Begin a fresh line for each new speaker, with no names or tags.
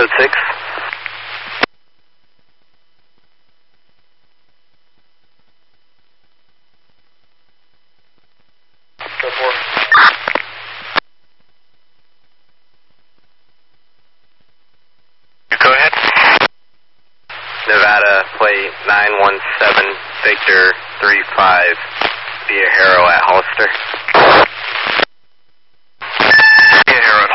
Code 6. Code 4.
Go ahead.
Nevada, plate 917, Victor 35, via Harrow at Hollister.
Yeah, Harrow at